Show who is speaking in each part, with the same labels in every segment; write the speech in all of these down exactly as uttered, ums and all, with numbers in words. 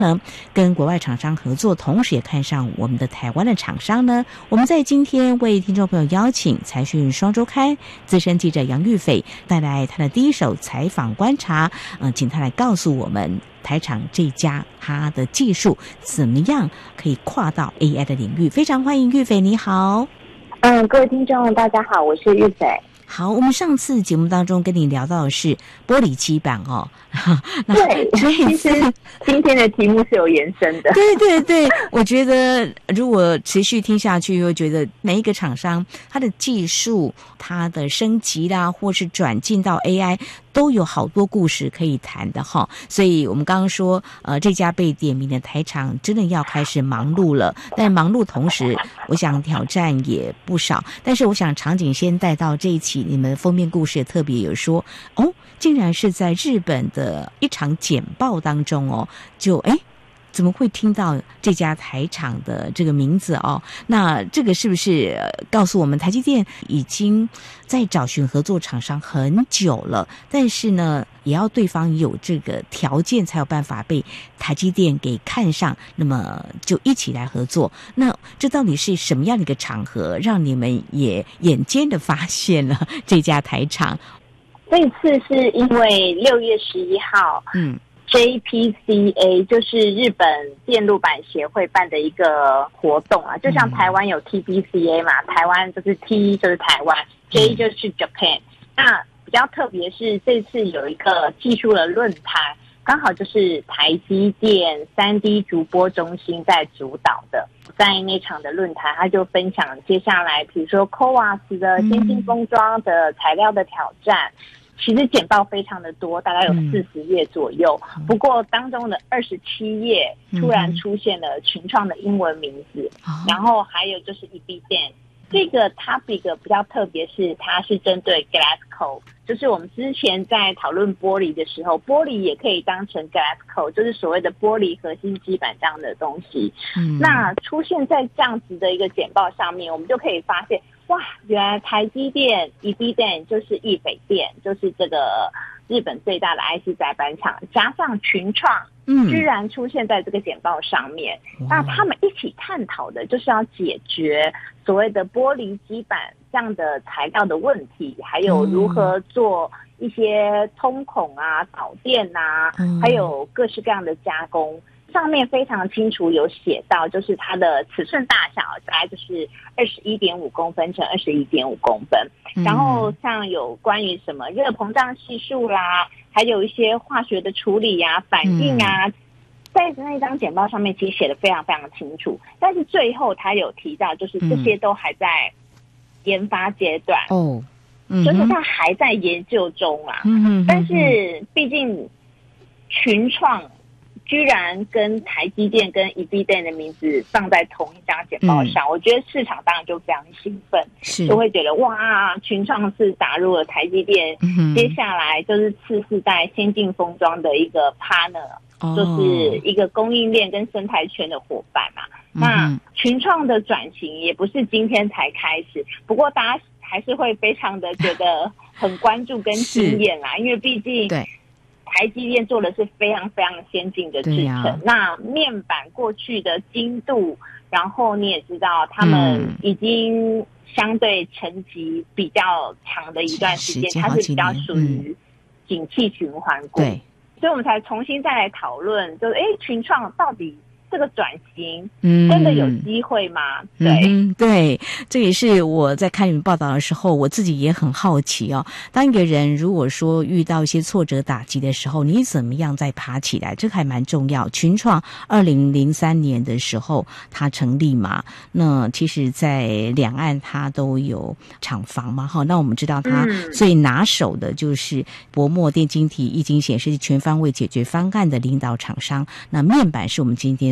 Speaker 1: 呢跟国外厂商合作，同时也看上我们的台湾的厂商呢。我们在今天为听众朋友邀请财讯双周刊资深记者杨玉斐带来他的第一手采访观察，呃，请他来告诉我们台厂这家他的技术怎么样可以跨到 A I 的领域。非常欢迎玉斐，你好。
Speaker 2: 嗯，各位听众大家好，我是玉斐。
Speaker 1: 好，我们上次节目当中跟你聊到的是玻璃基板哦，
Speaker 2: 对，其实今天的题目是有延伸的。
Speaker 1: 对对对，我觉得如果持续听下去，会觉得每一个厂商它的技术、它的升级啦，或是转进到 A I， 都有好多故事可以谈的哈。所以我们刚刚说，呃，这家被点名的台厂真的要开始忙碌了，但忙碌同时，我想挑战也不少。但是我想场景先带到这一期。你们封面故事也特别有说哦，竟然是在日本的一场简报当中哦，就哎，怎么会听到这家台厂的这个名字哦？那这个是不是告诉我们台积电已经在找寻合作厂商很久了？但是呢，也要对方有这个条件才有办法被台积电给看上，那么就一起来合作。那这到底是什么样的一个场合，让你们也眼尖的发现了这家台厂？
Speaker 2: 这一次是因为六月十一号，嗯。J P C A 就是日本电路板协会办的一个活动啊，就像台湾有 T B C A 嘛，台湾就是 T 就是台湾 ，J 就是 Japan。那比较特别是这次有一个技术的论坛，刚好就是台积电 三 D 竹波中心在主导的，在那场的论坛，他就分享接下来比如说 C O A S 的先进封装的材料的挑战。其实简报非常的多，大概有四十页左右、嗯、不过当中的二十七页突然出现了群创的英文名字、嗯、然后还有就是 E B D A N 这个 topic 比较特别，是它是针对 Glasgow， 就是我们之前在讨论玻璃的时候，玻璃也可以当成 Glasgow， 就是所谓的玻璃核心基板这样的东西、嗯、那出现在这样子的一个简报上面，我们就可以发现哇，原来台积电 E B D A N 就是易北电，就是这个日本最大的 I C 载板厂，加上群创，嗯，居然出现在这个简报上面。那他们一起探讨的就是要解决所谓的玻璃基板这样的材料的问题，还有如何做一些通孔啊、导电啊，还有各式各样的加工。上面非常清楚有写到，就是它的尺寸大小大概就是二十一点五公分乘二十一点五公分、嗯、然后像有关于什么热膨胀系数啦，还有一些化学的处理啊、反应啊、嗯、在那张简报上面其实写得非常非常清楚，但是最后他有提到就是这些都还在研发阶段、嗯嗯、就是他还在研究中啊、嗯、但是毕竟群创居然跟台积电跟 E B D A N 的名字放在同一张简报上、嗯、我觉得市场当然就非常兴奋，是就会觉得哇，群创是打入了台积电、嗯、接下来就是次世代先进封装的一个 partner、哦、就是一个供应链跟生态圈的伙伴嘛、嗯、那群创的转型也不是今天才开始，不过大家还是会非常的觉得很关注跟惊艳啦，因为毕竟对台积电做的是非常非常先进的制程、啊、那面板过去的精度，然后你也知道他们已经相对沉寂比较长的一段时间，它是比较属于景气循环股、嗯、所以我们才重新再来讨论，就是诶群创到底这个转型真的有机会吗？嗯、对、
Speaker 1: 嗯、对，这也是我在看你们报道的时候，我自己也很好奇哦。当一个人如果说遇到一些挫折打击的时候，你怎么样再爬起来？这个还蛮重要。群创二零零三年的时候它成立嘛，那其实在两岸它都有厂房嘛，哈。那我们知道它最拿手的就是薄膜电晶体液晶显示器全方位解决方案的领导厂商。那面板是我们今天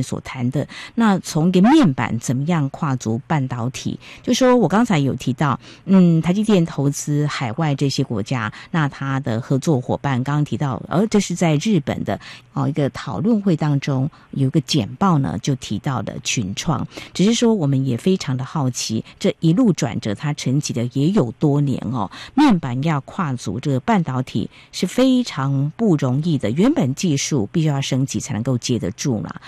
Speaker 1: 所谈的。那从一个面板怎么样跨足半导体，就说我刚才有提到，嗯，台积电投资海外这些国家，那它的合作伙伴刚刚提到，而这是在日本的哦一个讨论会当中有一个简报呢，就提到了群创。只是说我们也非常的好奇，这一路转折它沉寂的也有多年哦，面板要跨足这个半导体是非常不容易的，原本技术必须要升级才能够接得住啦。